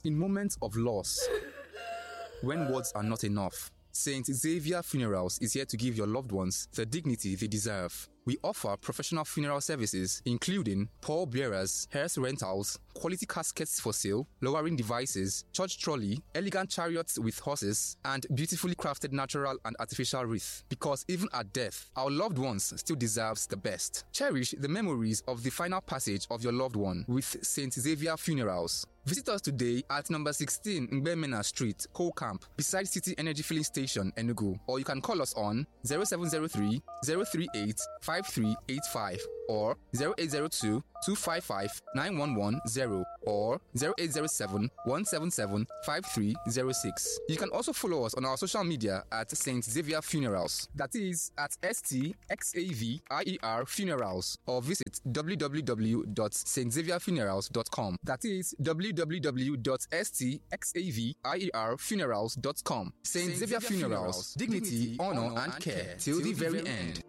In moments of loss, when words are not enough, St. Xavier Funerals is here to give your loved ones the dignity they deserve. We offer professional funeral services, including pallbearers, hearse rentals, quality caskets for sale, lowering devices, church trolley, elegant chariots with horses, and beautifully crafted natural and artificial wreath. Because even at death, our loved ones still deserves the best. Cherish the memories of the final passage of your loved one with St. Xavier Funerals. Visit us today at number 16 Mbemena Street, Coal Camp, beside City Energy Filling Station, Enugu. Or you can call us on 0703 038 5385 or 0802 255 9110 or 0807 177 5306. You can also follow us on our social media at St. Xavier Funerals. That is at STXAVIER Funerals, or visit www.stxavierfunerals.com. That is www.stxavierfunerals.com. St. Xavier Funerals, dignity, honor, and care till the very end.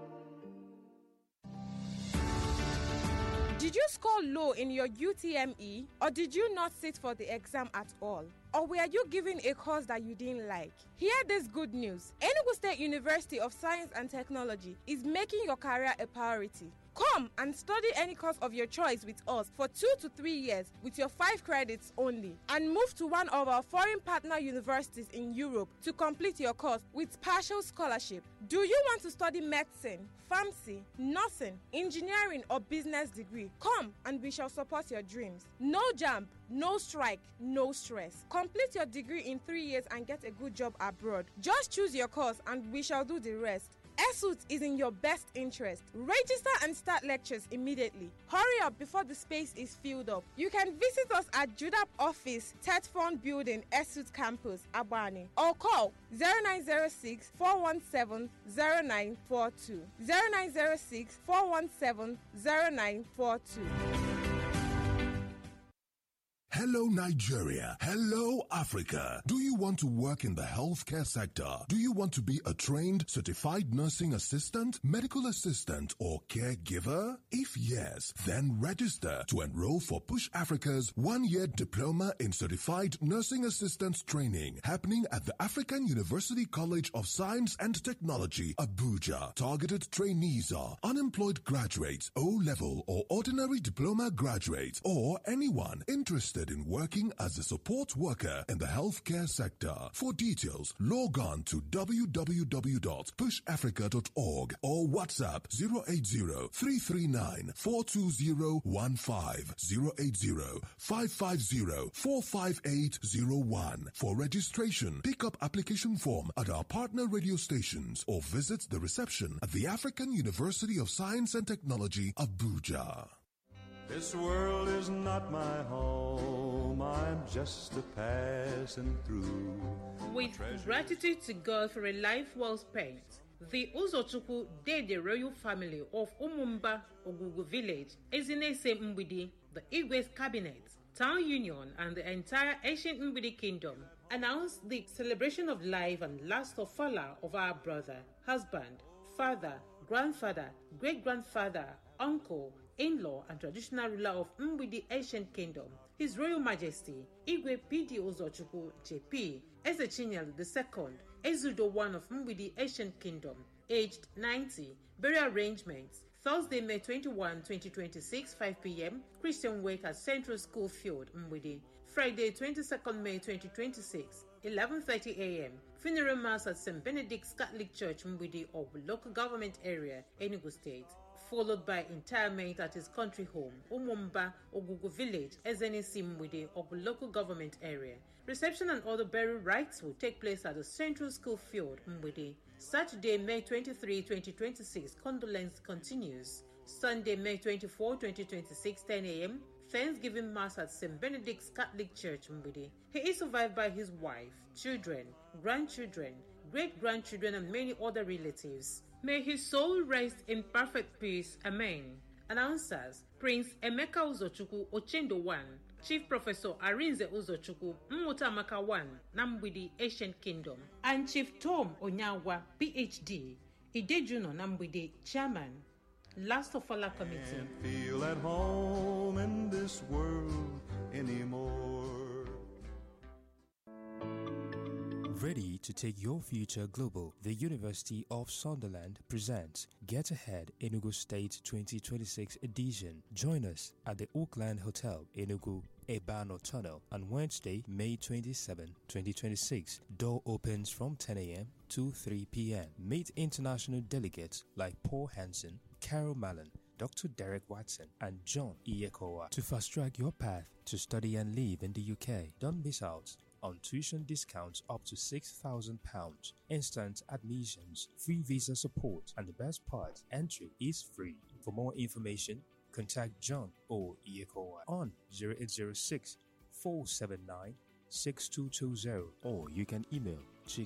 Did you score low in your UTME, or did you not sit for the exam at all? Or were you given a course that you didn't like? Hear this good news. Enugu State University of Science and Technology is making your career a priority. Come and study any course of your choice with us for 2 to 3 years with your 5 credits only, and move to one of our foreign partner universities in Europe to complete your course with partial scholarship. Do you want to study medicine, pharmacy, nursing, engineering, or business degree? Come and we shall support your dreams. No jump, no strike, no stress. Complete your degree in 3 years and get a good job abroad. Just choose your course and we shall do the rest. ESUT is in your best interest. Register and start lectures immediately. Hurry up before the space is filled up. You can visit us at JUDAP office, Tetfond Building, ESUT Campus, Abani, or call 0906 417 0942. 0906 417 0942. Hello, Nigeria. Hello, Africa. Do you want to work in the healthcare sector? Do you want to be a trained, certified nursing assistant, medical assistant, or caregiver? If yes, then register to enroll for Push Africa's 1-year diploma in certified nursing assistant training happening at the African University College of Science and Technology, Abuja. Targeted trainees are unemployed graduates, O-level or ordinary diploma graduates, or anyone interested in working as a support worker in the healthcare sector. For details, log on to www.pushafrica.org or WhatsApp 080-339-42015, 080-550-45801. For registration, pick up application form at our partner radio stations or visit the reception at the African University of Science and Technology, Abuja. This world is not my home, I'm just a passing through. With gratitude to God for a life well spent, the Uzochukwu Dede royal family of Umumba Ogugu village, Ezinese Mbidi, the Igwe's cabinet, town union, and the entire ancient Mbidi kingdom announced the celebration of life and last of Fala of our brother, husband, father, grandfather, great-grandfather, uncle, in-law, and traditional ruler of Mbidi Ancient Kingdom, His Royal Majesty Igwe P.D. Uzochukwu J.P. Ezechinyel II, Ezudo I of Mbidi Ancient Kingdom, aged 90. Burial arrangements: Thursday, May 21, 2026, 5 p.m. Christian wake at Central School Field, Mbidi. Friday, 22nd May 2026, 11:30 a.m. Funeral mass at St. Benedict's Catholic Church, Mbidi, of local government area, Enugu State. Followed by interment at his country home, Umumba Ogugu village, Ezenisi Mbidi, of local government area. Reception and other burial rites will take place at the Central School Field, Mbidi. Saturday, May 23, 2026, condolence continues. Sunday, May 24, 2026, 10 a.m. Thanksgiving Mass at St. Benedict's Catholic Church, Mbidi. He is survived by his wife, children, grandchildren, great-grandchildren, and many other relatives. May his soul rest in perfect peace. Amen. Announcers: Prince Emeka Uzochukwu Ochendo I, Chief Professor Arinze Uzochukwu Mmutamaka I, Nambidi Ancient Kingdom, and Chief Tom Onyawa, PhD, Idejuno Nambidi, Chairman, Last of Allah Committee. Can't feel at home in this world anymore. Ready to take your future global, the University of Sunderland presents Get Ahead Enugu State 2026 edition. Join us at the Oakland Hotel, Enugu, Ebano Tunnel on Wednesday, May 27, 2026. Door opens from 10 a.m. to 3 p.m. Meet international delegates like Paul Hansen, Carol Mallon, Dr. Derek Watson, and John Iyekowa to fast-track your path to study and live in the UK. Don't miss out on tuition discounts up to £6,000, instant admissions, free visa support, and the best part, entry is free. For more information, contact John or Iyekowa on 0806 479 6220, or you can email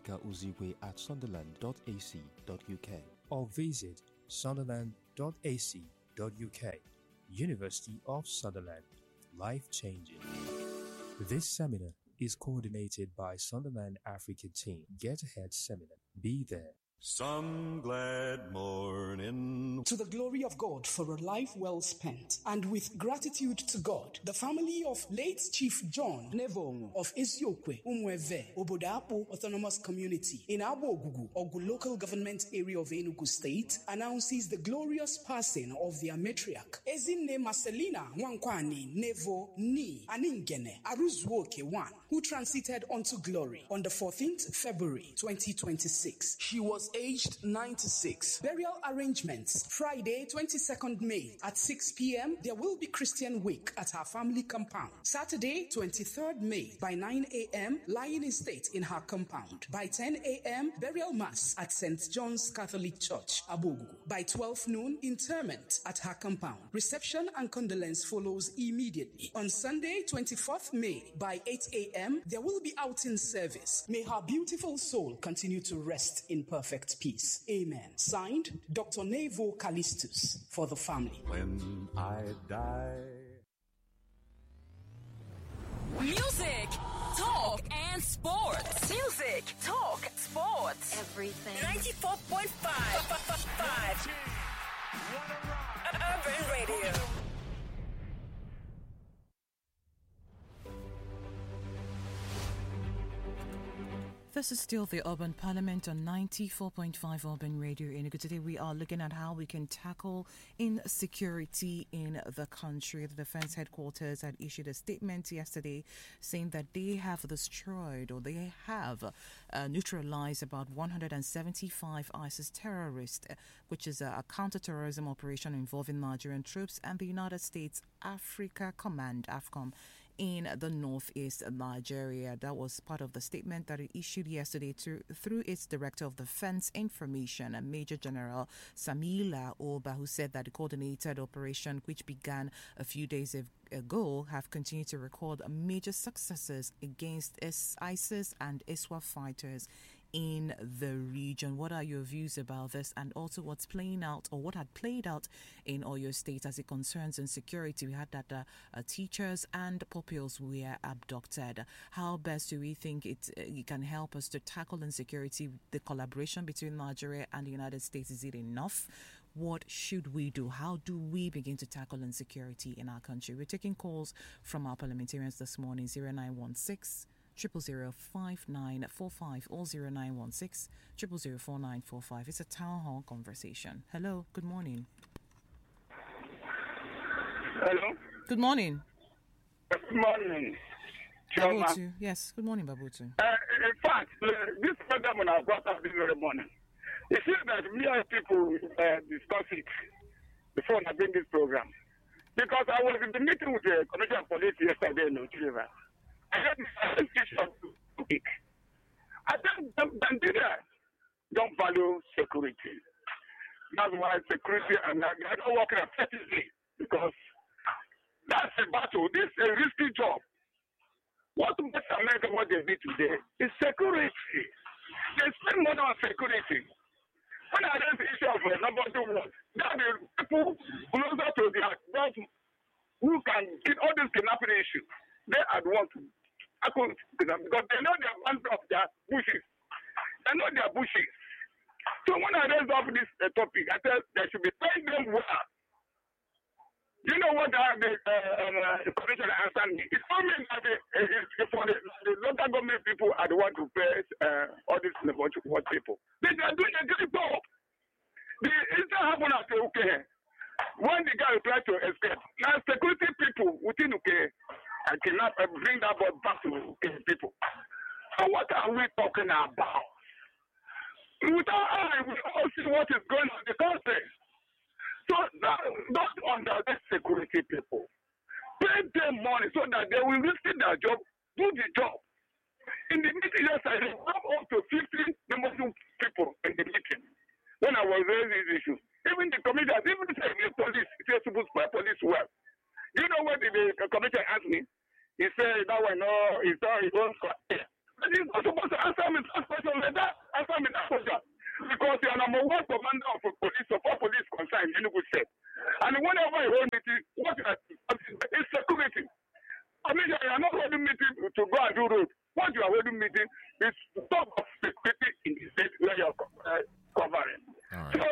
chikauziwe@sunderland.ac.uk or visit sunderland.ac.uk. University of Sunderland, life-changing. This seminar is coordinated by Sunderland African Team. Get Ahead Seminar. Be there. Some glad morning. To the glory of God for a life well spent, and with gratitude to God, the family of late Chief John Nevong of Eziokwe, Umweve, Obodapo Autonomous Community in Abogugu, Ogu local government area of Enugu State, announces the glorious passing of their matriarch, Ezinne Marcelina Wankwani Nevo Ni Aningene Aruzuoke 1, who transited unto glory on the 14th February 2026. She was aged 96. Burial arrangements, Friday, 22nd May at 6 p.m. There will be Christian wake at her family compound. Saturday, 23rd May by 9 a.m. lying in state in her compound. By 10 a.m. burial mass at St. John's Catholic Church, Abogu. By 12 noon, interment at her compound. Reception and condolence follows immediately. On Sunday, 24th May by 8 a.m. there will be outing service. May her beautiful soul continue to rest in perfect peace. Amen. Signed, Dr. Nevo Callistus, for the family. When I die. Music, talk, and sports. Music, talk, sports. Everything. 94.5 Urban Radio. This is still the Urban Parliament on 94.5 Urban Radio. And today we are looking at how we can tackle insecurity in the country. The Defense Headquarters had issued a statement yesterday saying that they have destroyed, or they have neutralized about 175 ISIS terrorists, which is a counter-terrorism operation involving Nigerian troops and the United States Africa Command, AFCOM, in the northeast Nigeria. That was part of the statement that it issued yesterday through its Director of Defense Information, Major General Samila Oba, who said that the coordinated operation, which began a few days ago, have continued to record major successes against ISIS and ISWAP fighters in the region. What are your views about this, and also what's playing out, or what had played out in Oyo State as it concerns insecurity? We had that teachers and pupils were abducted. How best do we think it can help us to tackle insecurity? The collaboration between Nigeria and the United States, is it enough? What should we do? How do we begin to tackle insecurity in our country? We're taking calls from our parliamentarians this morning, 0916 0005945 or 0916 0004945. It's a town hall conversation. Hello, good morning. Hello. Good morning. Good morning. Babutu. Yes, good morning, Babutu. In fact, this program on our WhatsApp this very morning, it seems that we as people discuss it before I bring this program. Because I was in the meeting with the Commissioner of Police yesterday in Uchileva. I had this issue of topic. I think Nigeria don't value security. That's why security and I don't work effectively, because that's a battle. This is a risky job. What makes America what they do today is security. They spend money on security. When I raise the issue of number 2 war, there are people closer to the heart who can get all this kidnapping issue. They are the ones because they know they are one of their bushes. They know their bushes. So when I raise up this topic, I said they should be paying them well. You know know what the commissioner answered me? It told me that for the local government people are the one to pay all these what people. They are doing a great job. The incident happened at UK. When the guy tried to escape, now security people within UK cannot bring that boy back to UK people. So what are we talking about? Without eye, we all see what is going on in the country. So don't understand security people. Pay them money so that they will risk their job, do the job. In the meeting yesterday, we have up to 50 members of people in the meeting. When I was raising these issues, even the commissioners, even the police, they're supposed to police well. You know what the commissioner asked me? He said that one, no, he thought he won't cut here. But he's not supposed to answer me that question like that. Answer me that question. Because you are number one commander of police, support police concern, Enugu State. And whenever you hold meeting, what is security. I mean, you are not holding meeting to go and do road. What you are holding meeting is to talk of security in the state where you are covering. Right. So,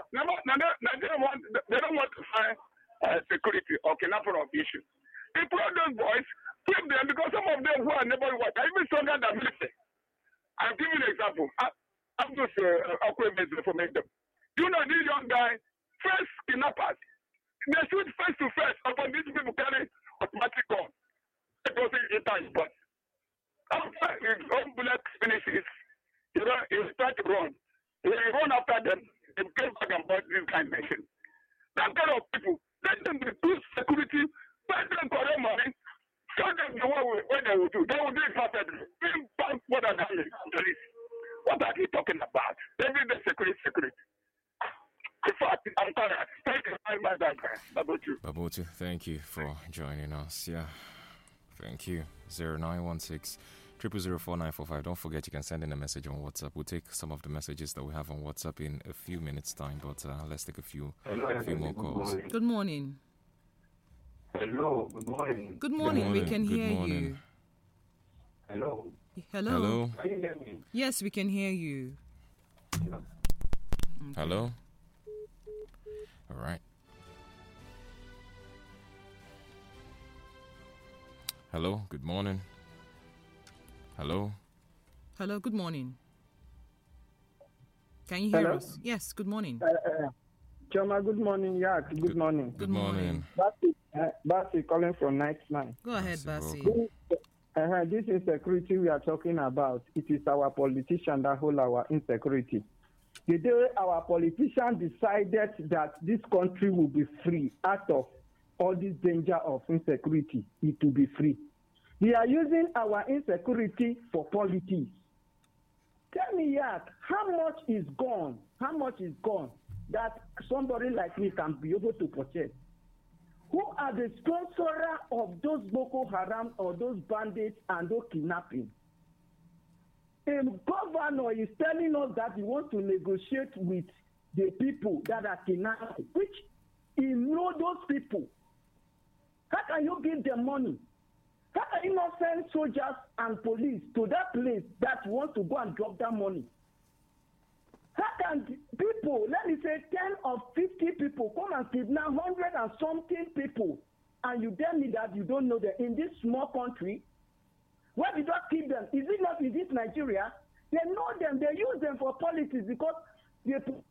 they don't want to find security or kidnapping of issues. They put those boys, keep them, because some of them who are neighborhood watch are even stronger than military. I'll give you an example. I'm just from them. You know, this young guy, first kidnappers, they shoot face to face upon these people carrying automatic gun. It wasn't in time, but after his own bullet finishes, he start to run. He run after them, they came back and bought this kind of machine. That kind of people, let them reduce security, let them collect money, show them what they will do. They will do it perfectly. Bring back what are the police. What are you talking about? Everyday security. In fact, I'm tired. Thank you very much, Babutu, thank you for joining us. Yeah, thank you. 0916 0004945. Don't forget you can send in a message on WhatsApp. We'll take some of the messages that we have on WhatsApp in a few minutes' time, but let's take a few more calls. Good morning. Hello, good morning. Good morning, we can hear you. Hello. Hello. Can you hear me? Yes, we can hear you. Yeah. Okay. Hello. All right. Hello, good morning. Hello. Hello, good morning. Can you hear us? Yes, good morning. Choma, good morning. Yeah, good morning. Good morning. Basi calling from 99. Go ahead, Basi. This insecurity we are talking about, it is our politicians that hold our insecurity. The day our politicians decided that this country will be free out of all this danger of insecurity, it will be free. They are using our insecurity for politics. Tell me, Yak, how much is gone? How much is gone that somebody like me can be able to purchase? Who are the sponsors of those Boko Haram or those bandits and those kidnapping? A governor is telling us that he wants to negotiate with the people that are kidnapping, which he knows those people. How can you give them money? How can you not send soldiers and police to that place that want to go and drop that money? How can people, let me say 10 or 50 people, come and kidnap 100 and something people, and you tell me that you don't know them in this small country? Why did you keep them? Is it not in this Nigeria? They know them, they use them for politics because they...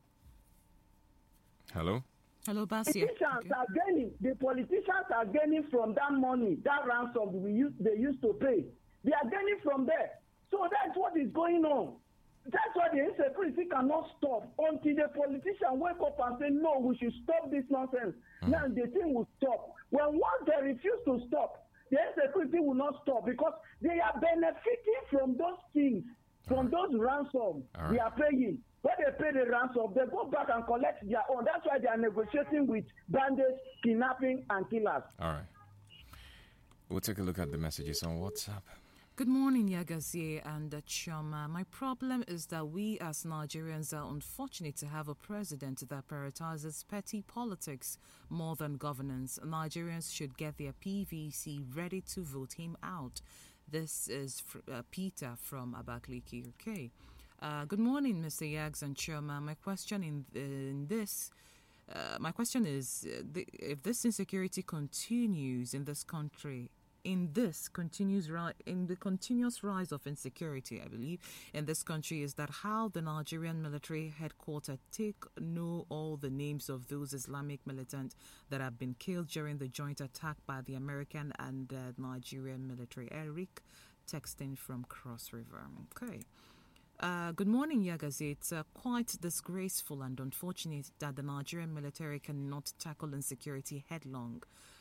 Hello? Hello, Basia. The politicians are gaining from that money, that ransom they used to pay. They are gaining from there. So that's what is going on. That's why the insecurity cannot stop until the politician wake up and say, no, we should stop this nonsense. Now the thing will stop. When once they refuse to stop, the insecurity will not stop because they are benefiting from those things, from those ransoms they are paying. When they pay the ransom, they go back and collect their own. That's why they are negotiating with bandits, kidnapping, and killers. All right. We'll take a look at the messages on WhatsApp. Good morning, Yagazie and Choma. My problem is that we as Nigerians are unfortunate to have a president that prioritizes petty politics more than governance. Nigerians should get their PVC ready to vote him out. This is Peter from Abakaliki, UK. Good morning, Mr. Yags and Choma. My question in this My question is, if this insecurity continues in this country, in the continuous rise of insecurity, I believe, in this country, is that how the Nigerian military headquarters know all the names of those Islamic militants that have been killed during the joint attack by the American and Nigerian military. Eric, texting from Cross River. Okay. Good morning, Yagazi. It's quite disgraceful and unfortunate that the Nigerian military cannot tackle insecurity head-on.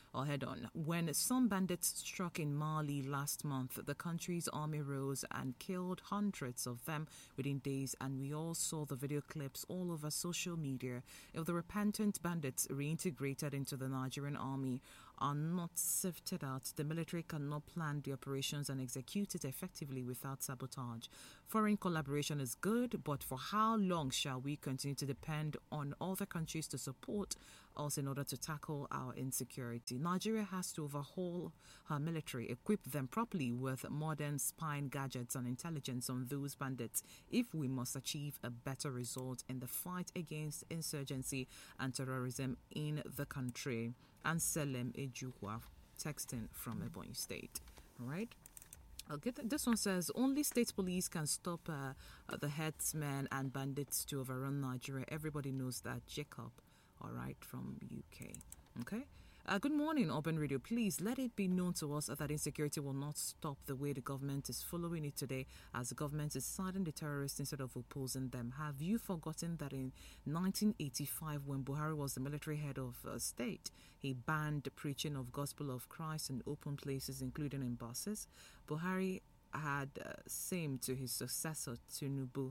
When some bandits struck in Mali last month, the country's army rose and killed hundreds of them within days, and we all saw the video clips all over social media. If the repentant bandits reintegrated into the Nigerian army are not sifted out, the military cannot plan the operations and execute it effectively without sabotage. Foreign collaboration is good, but for how long shall we continue to depend on other countries to support us in order to tackle our insecurity? Nigeria has to overhaul her military, equip them properly with modern spying gadgets and intelligence on those bandits if we must achieve a better result in the fight against insurgency and terrorism in the country. And Selem Ejukwa, texting from Ebonyi State. All right. Okay, this one says only state police can stop the headsmen and bandits to overrun Nigeria. Everybody knows that. Jacob, all right, from UK. Okay. Good morning, Urban Radio. Please let it be known to us that insecurity will not stop the way the government is following it today, as the government is siding the terrorists instead of opposing them. Have you forgotten that in 1985, when Buhari was the military head of state, he banned the preaching of gospel of Christ in open places, including in buses? Buhari had same to his successor, Tinubu.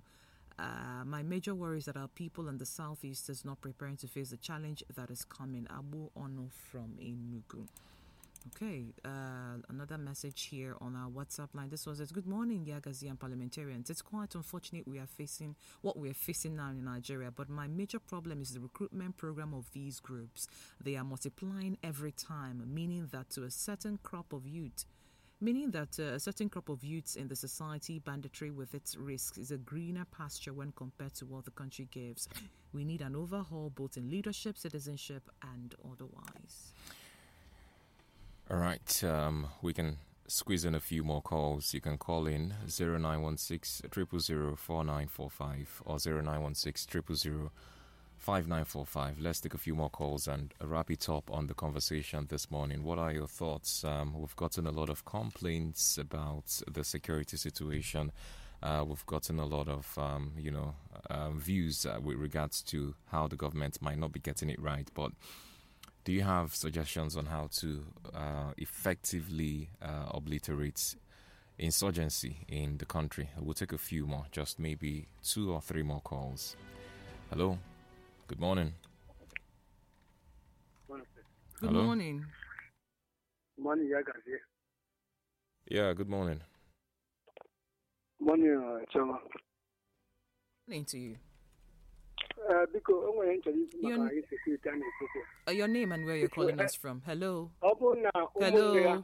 My major worry is that our people in the southeast is not preparing to face the challenge that is coming. Abu Ono from Enugu. Okay, another message here on our WhatsApp line. This was it. Good morning, Yagazi and parliamentarians. It's quite unfortunate we are facing what we are facing now in Nigeria, but my major problem is the recruitment program of these groups. They are multiplying every time, meaning that a certain crop of youths in the society, banditry with its risks is a greener pasture when compared to what the country gives. We need an overhaul both in leadership, citizenship, and otherwise. All right, we can squeeze in a few more calls. You can call in 0916 000 4945 or 0916 000 5945. Let's take a few more calls and wrap it up on the conversation this morning. What are your thoughts? We've gotten a lot of complaints about the security situation. We've gotten a lot of, views with regards to how the government might not be getting it right. But do you have suggestions on how to effectively obliterate insurgency in the country? We'll take a few more, just maybe 2 or 3 more calls. Hello? Good morning. Good Hello? morning. Morning, Yagazi. Yeah, good morning. Morning, Chama. Morning to you. Your name and where you're calling us from. Hello. Hello.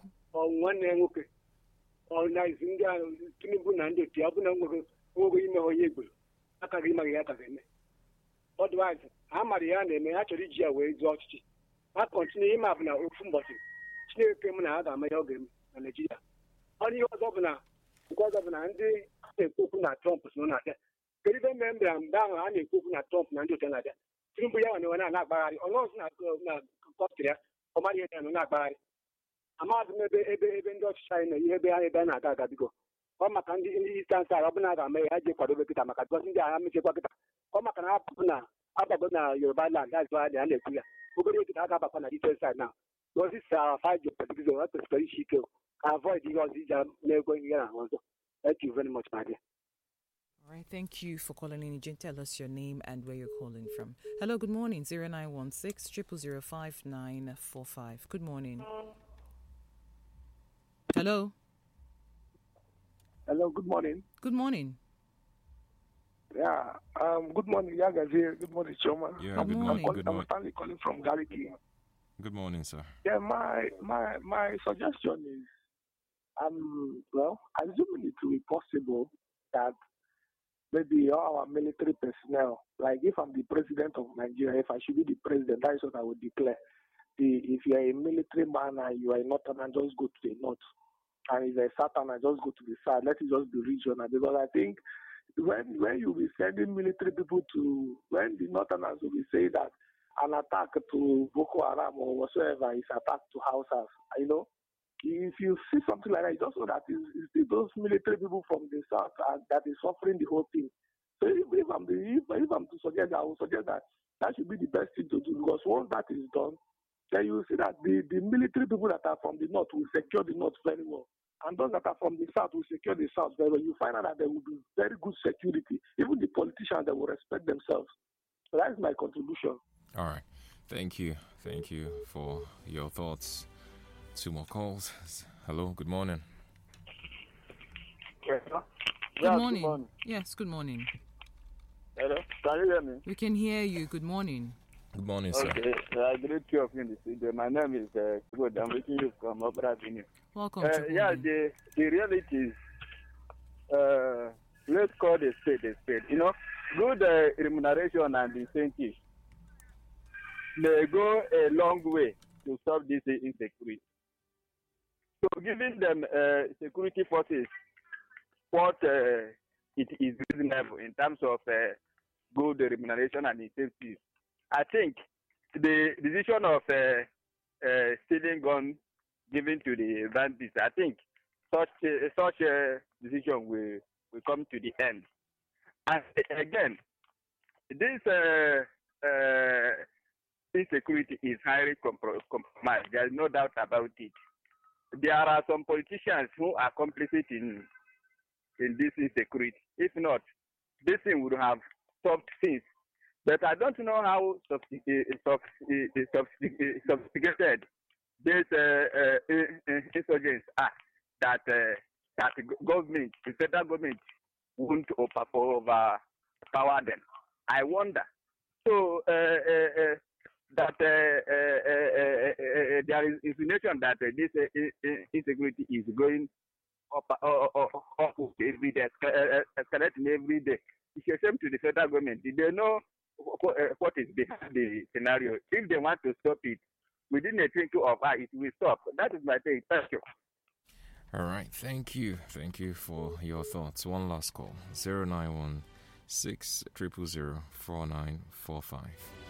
Otherwise, Amarian may actually away exhausted. I continue him up now, Fumbosi. Still came out of my game and Nigeria. Only was governor because of an Andy, cooking at Trump is known as that. Can you remember I'm down and cooking at Trump and do like that? Timbuya and not bad, or not Austria, or Marian and not bad. I'm out maybe even Dutch China, you have a banana go. Come a candy in the eastern side of Naga may I get for the Pitamaka, because I am a pocket. Come a canapuna, Ababona, your bad land, that's why they are clear. We're going to talk about on the detail side now. Was this 5 years because of the very chic? Avoid the Aussie never going here also. Thank you very much, my dear. All right, thank you for calling in. Eugene, tell us your name and where you're calling from. Hello, good morning. 0916 000 5945. Good morning. Hello. Hello, good morning. Good morning. Yeah, good morning, Yagazi. Good morning, Choma. Yeah, good morning. I'm Stanley calling from Gariki. Good morning, sir. Yeah, my suggestion is, assuming it will be possible that maybe all our military personnel, like if I'm the president of Nigeria, if I should be the president, that is what I would declare. If you are a military man and you are a northerner, just go to the north. And if you're a southerner, just go to the south. Let it just be regional. Because I think when you be sending military people to, when the northerners will be saying that an attack to Boko Haram or whatsoever is attack to houses, you know, if you see something like that, you just know that it's those military people from the south that is suffering the whole thing. So if I'm to suggest, I would suggest that should be the best thing to do, because once that is done, then you will see that the military people that are from the north will secure the north very well. And those that are from the south will secure the south very well. You find out that there will be very good security. Even the politicians, they will respect themselves. So that is my contribution. All right. Thank you. Thank you for your thoughts. 2 more calls. Hello, good morning. Yes, Good morning. Yes, good morning. Hello, can you hear me? We can hear you. Good morning. Good morning, sir. Okay, I greet you of you in the studio. My name is Good. I'm reaching you from Opera Avenue. Welcome to yeah, the reality is, let's call the state a state. You know, good remuneration and incentives may go a long way to stop this insecurity. So giving them security forces what it is reasonable in terms of good remuneration and incentives. I think the decision of stealing gun given to the bandits, I think such a decision will come to the end. And again, this insecurity is highly compromised. There is no doubt about it. There are some politicians who are complicit in this insecurity. If not, this thing would have stopped since. But I don't know how sophisticated these insurgents are that government, the federal government, won't overpower them. I wonder. So that there is insinuation that this insecurity is going up every day, escalating every day. It's a shame to the federal government. They know what is behind the scenario. If they want to stop it, within a twinkle of eye, it will stop. That is my take. Thank you. All right. Thank you. Thank you for your thoughts. One last call. 091 600 4945.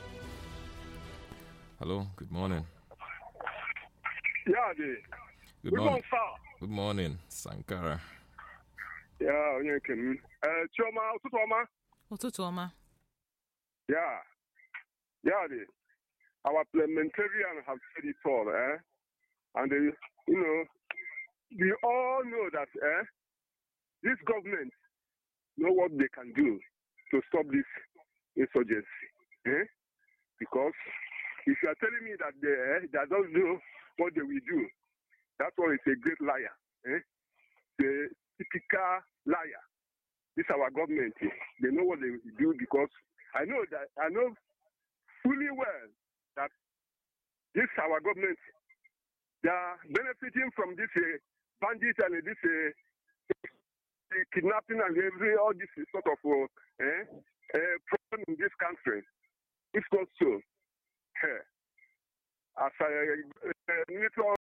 Hello. Good morning. Yeah, good morning. Good morning, Sankara. Yeah, you can. Choma, Otutoma. Yeah, our parliamentarians have said it all, and you know, we all know that this government know what they can do to stop this insurgency, because if you are telling me that they don't know what they will do, that one is a great liar, the typical liar. This our government, they know what they will do, because I know fully well that this our government, they are benefiting from this bandit and this kidnapping and all this sort of problem in this country. It's not so. As I